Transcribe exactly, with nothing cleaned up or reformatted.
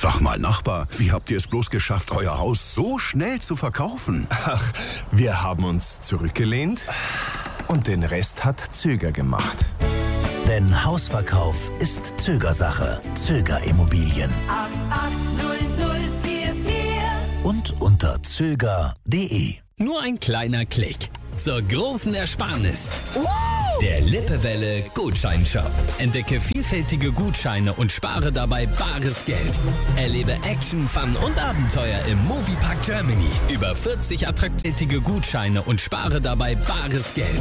Sag mal, Nachbar, wie habt ihr es bloß geschafft, euer Haus so schnell zu verkaufen? Ach, wir haben uns zurückgelehnt und den Rest hat Zöger gemacht. Denn Hausverkauf ist Zögersache. Zöger Immobilien. acht acht null null vier vier. Und unter zöger punkt de. Nur ein kleiner Klick zur großen Ersparnis. Der Lippewelle Gutscheinshop. Entdecke vielfältige Gutscheine und spare dabei bares Geld. Erlebe Action, Fun und Abenteuer im Moviepark Germany. Über vierzig attraktive Gutscheine und spare dabei bares Geld.